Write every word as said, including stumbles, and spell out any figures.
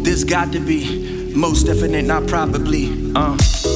This got to be most definite, not probably. Uh.